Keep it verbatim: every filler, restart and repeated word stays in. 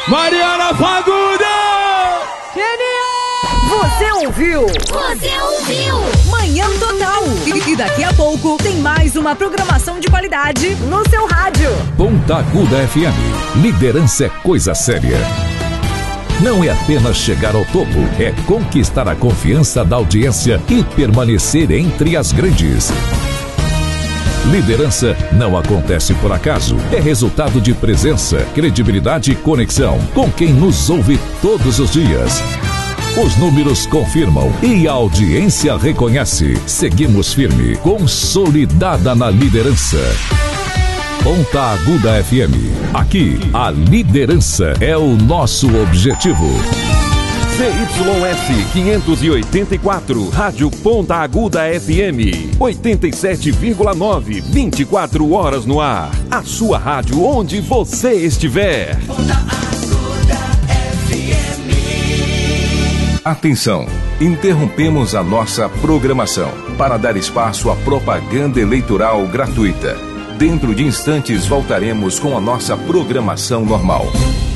Mariana Fagundes! Genial! Você ouviu? Você ouviu? Manhã Total. E, e daqui a pouco tem mais uma programação de qualidade no seu rádio. Ponta Aguda F M. Liderança é coisa séria. Não é apenas chegar ao topo, é conquistar a confiança da audiência e permanecer entre as grandes. Liderança não acontece por acaso, é resultado de presença, credibilidade e conexão com quem nos ouve todos os dias. Os números confirmam e a audiência reconhece. Seguimos firme, consolidada na liderança. Ponta Aguda F M. Aqui, a liderança é o nosso objetivo. C Y S quinhentos e oitenta e quatro, Rádio Ponta Aguda F M, oitenta e sete vírgula nove, vinte e quatro horas no ar. A sua rádio onde você estiver. Ponta Aguda F M. Atenção, interrompemos a nossa programação para dar espaço à propaganda eleitoral gratuita. Dentro de instantes voltaremos com a nossa programação normal.